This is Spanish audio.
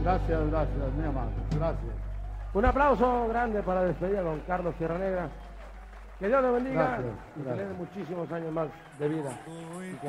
Gracias, gracias, muy amable. Gracias. Un aplauso grande para despedir a don Carlos Sierra Negra. Que Dios le bendiga Gracias, y que gracias. le dé muchísimos años más de vida. Y que